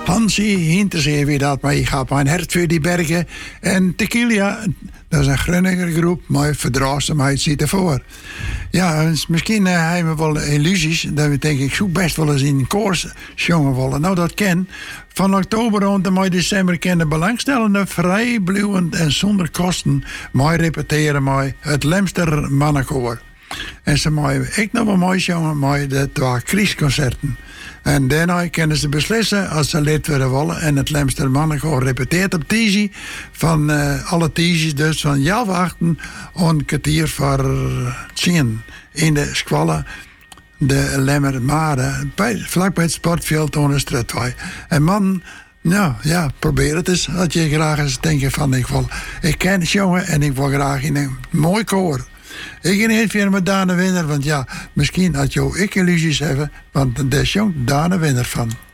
Hansie Hinterzee wie dat, maar je gaat mijn hart voor die bergen. En Tequila, dat is een Groninger groep, maar verdraagzaamheid zit ervoor. Ja, misschien hebben we wel illusies, dat we denk ik zo best wel eens in een koor jongen willen. Nou, dat kan. Van oktober rond en mei december kunnen belangstellenden vrijblijvend en zonder kosten mij repeteren met het Lemster Mannenkoor. En ze maken ik nog wel mooi jongen met de 2 kriesconcerten. En daarna kunnen ze beslissen als ze lid willen willen. En het Lemster Mannenkoor repeteert op Tizi. Van alle Tizi's dus van 11:08 een kwartier voor 10 in de squallen. De Lemmer Maren, vlak bij het sportveld onder de Stratwij. En man, nou ja, probeer het eens. Dat je graag eens denken van ik ken het jongen en ik wil graag in een mooi koor. Ik ga niet weer met Daan de Winner, want ja, misschien had je ook illusies hebben, want daar is jong Daan de Winner van.